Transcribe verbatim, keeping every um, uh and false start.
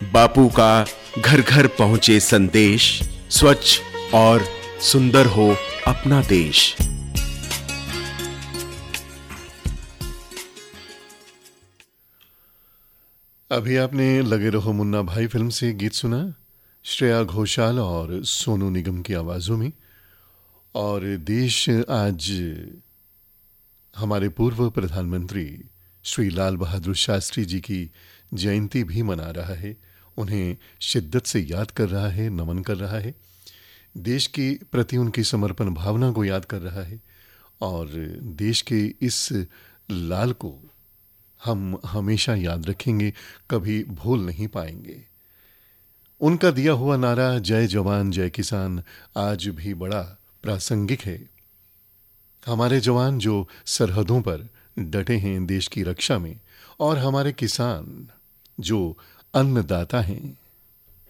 बापू का घर घर पहुंचे संदेश, स्वच्छ और सुंदर हो अपना देश। अभी आपने लगे रहो मुन्ना भाई फिल्म से गीत सुना, श्रेया घोषाल और सोनू निगम की आवाजों में। और देश आज हमारे पूर्व प्रधानमंत्री श्री लाल बहादुर शास्त्री जी की जयंती भी मना रहा है। उन्हें शिद्दत से याद कर रहा है, नमन कर रहा है, देश के प्रति उनकी समर्पण भावना को याद कर रहा है। और देश के इस लाल को हम हमेशा याद रखेंगे, कभी भूल नहीं पाएंगे। उनका दिया हुआ नारा जय जवान जय किसान आज भी बड़ा प्रासंगिक है। हमारे जवान जो सरहदों पर डटे हैं देश की रक्षा में, और हमारे किसान जो अन्नदाता हैं,